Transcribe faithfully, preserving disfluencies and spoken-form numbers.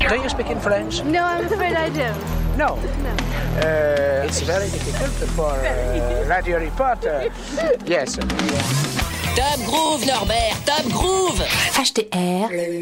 Do you speak in French? No, I'm afraid I don't. No. No. Uh, it's very difficult for uh, radio reporter. Yes. Top Groove, Norbert, Top Groove. H T R